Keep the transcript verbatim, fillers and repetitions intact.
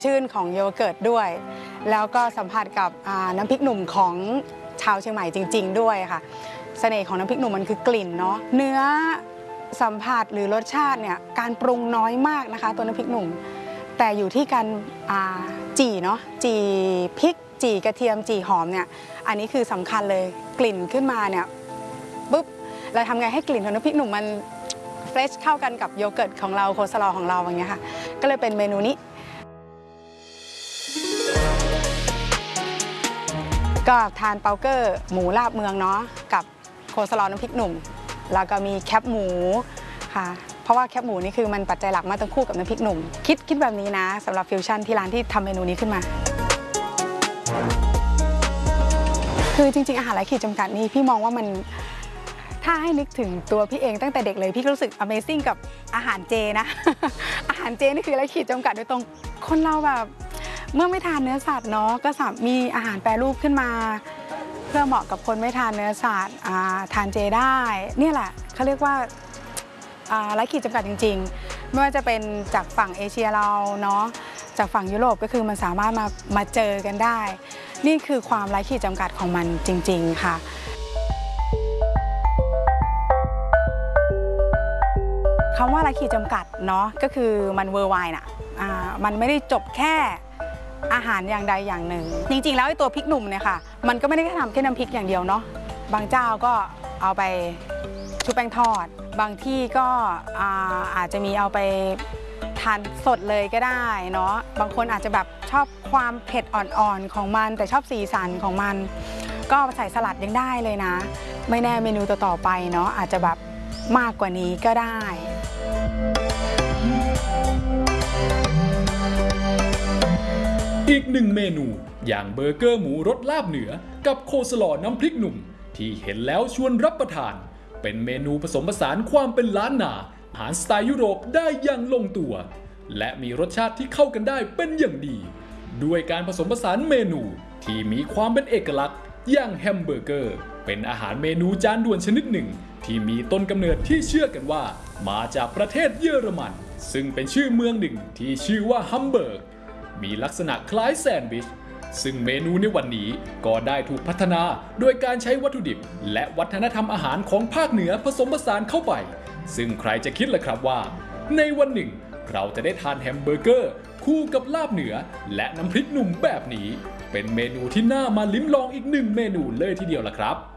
ชื่นของโยเกิร์ตด้วยแล้วก็สัมผัสกับน้ำพริกหนุ่มของชาวเชียงใหม่จริงๆด้วยค่ะเสน่ห์ของน้ำพริกหนุ่มมันคือกลิ่นเนาะเนื้อสัมผัสหรือรสชาติเนี่ยการปรุงน้อยมากนะคะตัวน้ำพริกหนุ่มแต่อยู่ที่การจี่เนาะจี่พริกจี่กระเทียมจี่หอมเนี่ยอันนี้คือสำคัญเลยกลิ่นขึ้นมาเนี่ยปุ๊บเราทำไงให้กลิ่นของน้ำพริกหนุ่มมันเฟรชเข้ากันกับโยเกิร์ตของเราโคสลอของเราอย่างเงี้ยค่ะก็เลยเป็นเมนูนี้ก็ทานเปาเกอร์หมูลาบเมืองเนาะกับโคสลอน้ำพริกหนุ่มแล้วก็มีแคบหมูค่ะเพราะว่าแคบหมูนี่คือมันปัจจัยหลักมาตั้งคู่กับน้ำพริกหนุ่มคิดคิดแบบนี้นะสำหรับฟิวชั่นที่ร้านที่ทำเมนูนี้ขึ้นมาคือจริงๆอาหารไร้ขีดจำกัดนี่พี่มองว่ามันถ้าให้นึกถึงตัวพี่เองตั้งแต่เด็กเลยพี่ก็รู้สึก Amazing กับอาหารเจนะ อาหารเจนี่คือไร้ขีดจำกัดโดยตรงคนเราแบบเมื่อไม่ทานเนื้อสัตว์เนาะก็สามารถมีอาหารแปรรูปขึ้นมาเพื่อเหมาะกับคนไม่ทานเนื้อสัตว์ทานเจได้นี่แหละเขาเรียกว่าไร้ขีดจำกัดจริงๆไม่ว่าจะเป็นจากฝั่งเอเชียเราเนาะจากฝั่งยุโรปก็คือมันสามารถมามาเจอกันได้นี่คือความไร้ขีดจำกัดของมันจริงๆค่ะคำว่าไร้ขีดจำกัดเนาะก็คือมันเวอร์ไวน์น่ะมันไม่ได้จบแค่อาหารอย่างใดอย่างหนึ่งจริงๆแล้วไอ้ตัวพริกหนุ่มเนี่ยค่ะมันก็ไม่ได้แค่ทำแค่น้ำพริกอย่างเดียวเนาะบางเจ้าก็เอาไปชุบแป้งทอดบางที่ก็อาจจะมีเอาไปทานสดเลยก็ได้เนาะบางคนอาจจะแบบชอบความเผ็ดอ่อนๆของมันแต่ชอบสีสันของมันก็ใส่สลัดยังได้เลยนะไม่แน่เมนูต่อๆไปเนาะอาจจะแบบมากกว่านี้ก็ได้อีกหนึ่งเมนูอย่างเบอร์เกอร์หมูรสลาบเหนือกับโคสลอน้ำพริกหนุ่มที่เห็นแล้วชวนรับประทานเป็นเมนูผสมผสานความเป็นล้านนาอาหารสไตล์ยุโรปได้อย่างลงตัวและมีรสชาติที่เข้ากันได้เป็นอย่างดีด้วยการผสมผสานเมนูที่มีความเป็นเอกลักษณ์อย่างแฮมเบอร์เกอร์เป็นอาหารเมนูจานด่วนชนิดหนึ่งที่มีต้นกำเนิดที่เชื่อกันว่ามาจากประเทศเยอรมันซึ่งเป็นชื่อเมืองหนึ่งที่ชื่อว่าฮัมเบิร์กมีลักษณะคล้ายแซนด์วิชซึ่งเมนูในวันนี้ก็ได้ถูกพัฒนาโดยการใช้วัตถุดิบและวัฒนธรรมอาหารของภาคเหนือผสมผสานเข้าไปซึ่งใครจะคิดล่ะครับว่าในวันหนึ่งเราจะได้ทานแฮมเบอร์เกอร์คู่กับลาบเหนือและน้ำพริกหนุ่มแบบนี้เป็นเมนูที่น่ามาลิ้มลองอีกหนึ่งเมนูเลยทีเดียวล่ะครับ